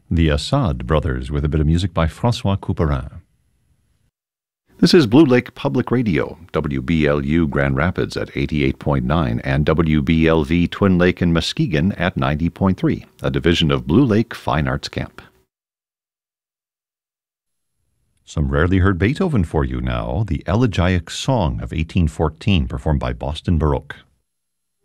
The Assad Brothers with a bit of music by François Couperin. This is Blue Lake Public Radio, WBLU Grand Rapids at 88.9 and WBLV Twin Lake and Muskegon at 90.3, a division of Blue Lake Fine Arts Camp. Some rarely heard Beethoven for you now, the Elegiac Song of 1814, performed by Boston Baroque.